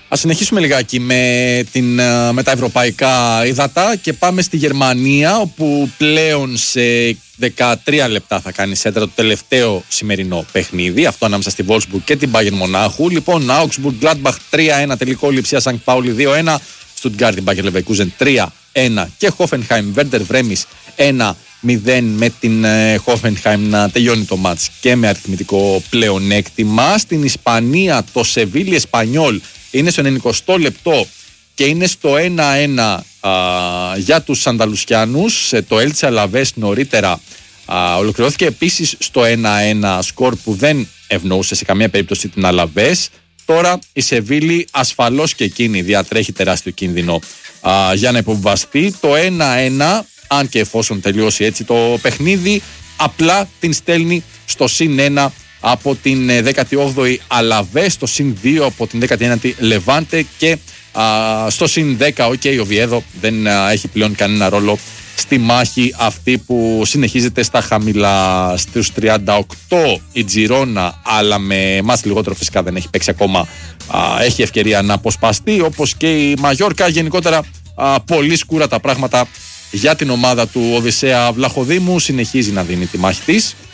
Ας συνεχίσουμε λιγάκι με τα ευρωπαϊκά ύδατα και πάμε στη Γερμανία, όπου πλέον σε 13 λεπτά θα κάνει σέντρα το τελευταίο σημερινό παιχνίδι, αυτό ανάμεσα στη Wolfsburg και την Bayern Μονάχου. Λοιπόν, Augsburg Gladbach 3-1, τελικό Λειψία Sankt Pauli 2-1, Stuttgart Bayer Leverkusen 3-1 και Hoffenheim Werder Bremen 1-0 με την Hoffenheim να τελειώνει το μάτς και με αριθμητικό πλεονέκτημα. Στην Ισπανία το Σεβίλη Εσπανιόλ είναι στο 90 λεπτό και είναι στο 1-1 για τους Ανταλουσιάνους. Το Έλτσε Αλαβές νωρίτερα ολοκληρώθηκε επίσης στο 1-1, σκορ που δεν ευνοούσε σε καμία περίπτωση την Αλαβές. Τώρα η Σεβίλη ασφαλώς και εκείνη διατρέχει τεράστιο κίνδυνο για να υποβιβαστεί. Το 1-1, αν και εφόσον τελειώσει έτσι το παιχνίδι, απλά την στέλνει στο συν 1 από την 18η Αλαβές, στο συν 2 από την 19η Λεβάντε και στο συν 10 ο Βιέδο δεν έχει πλέον κανένα ρόλο στη μάχη αυτή που συνεχίζεται στα χαμηλά. Στους 38 η Τζιρόνα, αλλά με μάτς λιγότερο φυσικά, δεν έχει παίξει ακόμα, έχει ευκαιρία να αποσπαστεί, όπως και η Μαγιόρκα. Γενικότερα πολύ σκούρα τα πράγματα για την ομάδα του Οδυσσέα Βλαχοδήμου, συνεχίζει να δίνει τη μάχη της.